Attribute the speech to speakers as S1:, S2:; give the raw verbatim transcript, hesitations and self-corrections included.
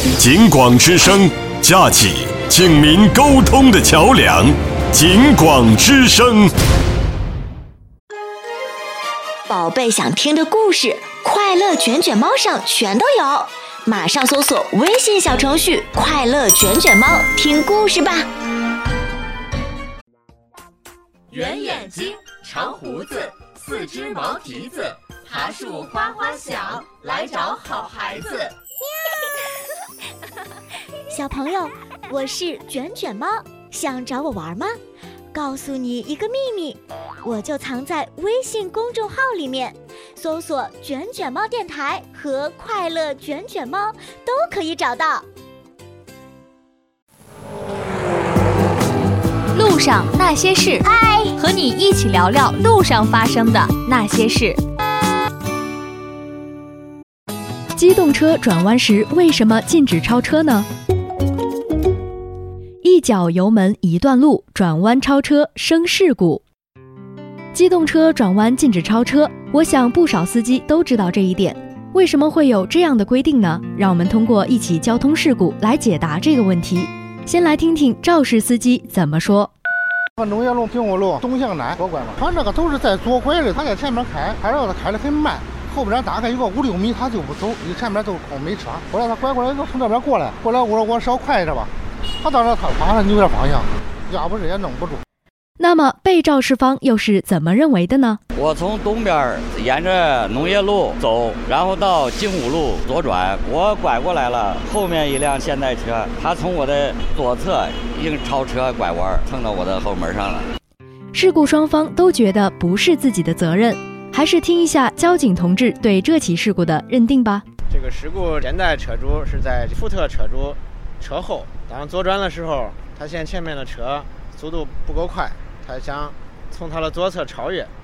S1: 警广之声，架起警民沟通的桥梁。警广之声，
S2: 宝贝想听的故事，快乐卷卷猫上全都有，马上搜索微信小程序“快乐卷卷猫”，听故事吧。
S3: 圆眼睛，长胡子，四只毛蹄子，爬树哗哗响，来找好孩子。
S2: 小朋友，我是卷卷猫，想找我玩吗？告诉你一个秘密，我就藏在微信公众号里面，搜索卷卷猫电台和快乐卷卷猫都可以找到。
S4: 路上那些事，
S2: 嗨，
S4: 和你一起聊聊路上发生的那些事。机动车转弯时为什么禁止超车呢？一脚油门一段路，转弯超车生事故。机动车转弯禁止超车，我想不少司机都知道这一点。为什么会有这样的规定呢？让我们通过一起交通事故来解答这个问题。先来听听肇事司机怎么说。
S5: 农业路、平湖路东向南左拐嘛，他这个都是在左拐的，他在前面开，还让他开得很慢，后边大概有个五六米他就不走，你前面都空没车。后来他拐过来就从这边过来，过来我说我稍快着吧，他当时他马上扭点方向，要不是也弄不住。
S4: 那么被肇事方又是怎么认为的呢？
S6: 我从东边沿着农业路走，然后到金湖路左转，我拐过来了，后面一辆现代车，他从我的左侧硬超车拐弯，蹭到我的后门上了。
S4: 事故双方都觉得不是自己的责任，还是听一下交警同志对这起事故的认定吧。
S7: 这个事故现代车主是在福特车主车后，当左转的时候，他嫌前面的车速度不够快，他想从他的左侧超越，